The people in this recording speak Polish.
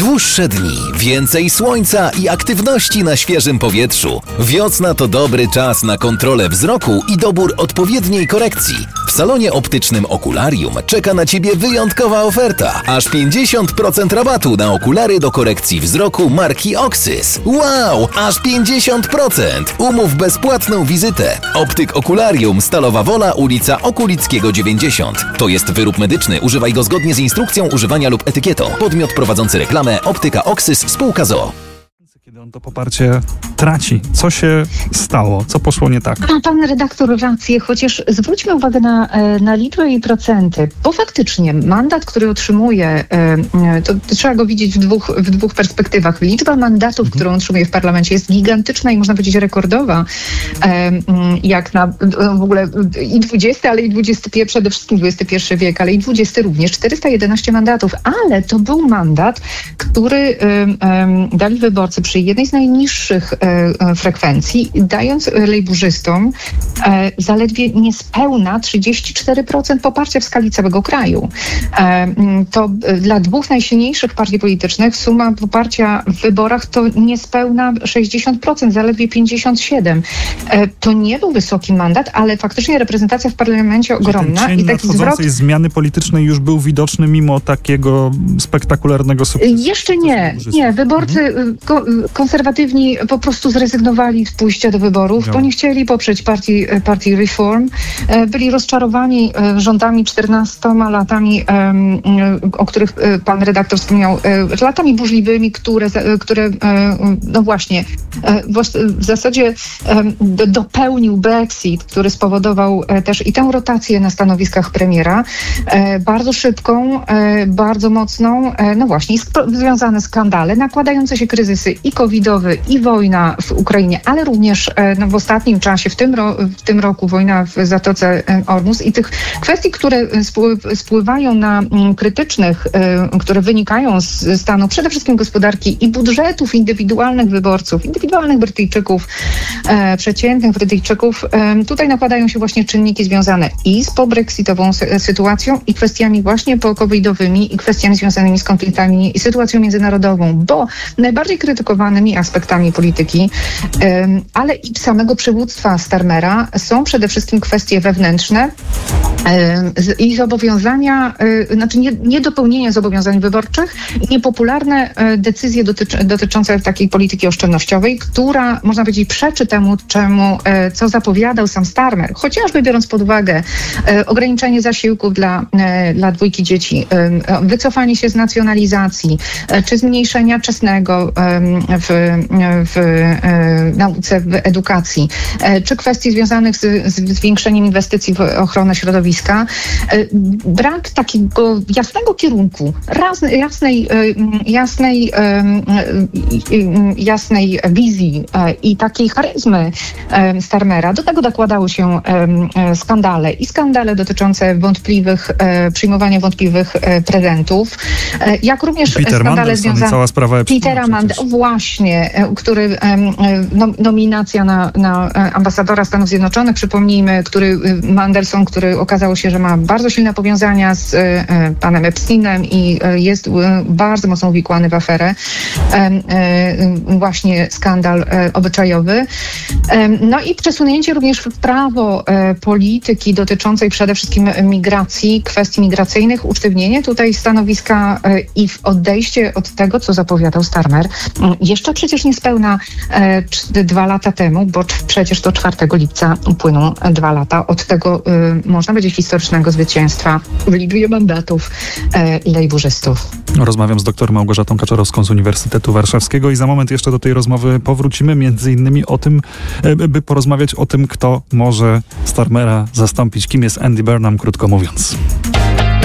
Dłuższe dni, więcej słońca i aktywności na świeżym powietrzu. Wiosna to dobry czas na kontrolę wzroku i dobór odpowiedniej korekcji. W salonie optycznym Okularium czeka na Ciebie wyjątkowa oferta. Aż 50% rabatu na okulary do korekcji wzroku marki Oxys. Wow! Aż 50%! Umów bezpłatną wizytę. Optyk Okularium, Stalowa Wola, ulica Okulickiego 90. To jest wyrób medyczny. Używaj go zgodnie z instrukcją używania lub etykietą. Podmiot prowadzący reklamę Optyka Oxys spółka z o.o. Kiedy on to poparcie traci. Co się stało? Co poszło nie tak? Ma pan redaktor rację, chociaż zwróćmy uwagę na liczbę i procenty, bo faktycznie mandat, który otrzymuje, to trzeba go widzieć w dwóch perspektywach. Liczba mandatów, którą otrzymuje w parlamencie, jest gigantyczna i można powiedzieć rekordowa, jak na w ogóle i XX, ale i XXI, przede wszystkim XXI wiek, ale i XX również, 411 mandatów, ale to był mandat, który dali wyborcy przy jednej z najniższych frekwencji, dając lejburzystom zaledwie niespełna 34% poparcia w skali całego kraju. To dla dwóch najsilniejszych partii politycznych suma poparcia w wyborach to niespełna 60%, zaledwie 57%. To nie był wysoki mandat, ale faktycznie reprezentacja w parlamencie ogromna. Ten cień nadchodzącej zmiany politycznej już był widoczny mimo takiego spektakularnego sukcesu. Jeszcze nie. Wyborcy konserwatywni po prostu zrezygnowali z pójścia do wyborów, bo nie chcieli poprzeć partii Reform. Byli rozczarowani rządami 14 latami, o których pan redaktor wspomniał, latami burzliwymi, które no właśnie, w zasadzie dopełnił Brexit, który spowodował też i tę rotację na stanowiskach premiera, bardzo szybką, bardzo mocną, no właśnie, związane skandale, nakładające się kryzysy i covidowy, i wojna w Ukrainie, ale również w ostatnim czasie, w tym roku wojna w Zatoce Ormus i tych kwestii, które spływają na krytycznych, które wynikają z stanu przede wszystkim gospodarki i budżetów indywidualnych wyborców, indywidualnych Brytyjczyków, przeciętnych Brytyjczyków. Tutaj nakładają się właśnie czynniki związane i z pobrexitową sytuacją i kwestiami właśnie po-covidowymi i kwestiami związanymi z konfliktami i sytuacją międzynarodową, bo najbardziej krytykowanymi aspektami polityki, ale i samego przywództwa Starmera są przede wszystkim kwestie wewnętrzne i zobowiązania, znaczy niedopełnienie zobowiązań wyborczych i niepopularne decyzje dotyczące takiej polityki oszczędnościowej, która, można powiedzieć, przeczy temu, co zapowiadał sam Starmer, chociażby biorąc pod uwagę ograniczenie zasiłków dla dwójki dzieci, wycofanie się z nacjonalizacji, czy zmniejszenia czesnego w nauce, w edukacji, czy kwestii związanych z zwiększeniem inwestycji w ochronę środowiska. Brak takiego jasnego kierunku, jasnej wizji i takiej charyzmy Starmera. Do tego dokładały się skandale dotyczące przyjmowania wątpliwych prezentów, jak również skandale związane... Cała sprawa Petera Mandelson, właśnie, który nominacja na ambasadora Stanów Zjednoczonych, przypomnijmy, Mandelson, który okazało się, że ma bardzo silne powiązania z panem Epsteinem i jest bardzo mocno uwikłany w aferę, właśnie skandal obyczajowy. No i przesunięcie również w prawo polityki dotyczącej przede wszystkim migracji, kwestii migracyjnych, usztywnienie tutaj stanowiska i odejście od tego, co zapowiadał Starmer. Jeszcze przecież niespełna 2 lata temu, bo przecież do 4 lipca upłyną 2 lata od tego, można powiedzieć, historycznego zwycięstwa w liczbie mandatów lejburzystów. Rozmawiam z dr Małgorzatą Kaczorowską z Uniwersytetu Warszawskiego i za moment jeszcze do tej rozmowy powrócimy, między innymi o tym, by porozmawiać o tym, kto może Starmera zastąpić. Kim jest Andy Burnham, krótko mówiąc.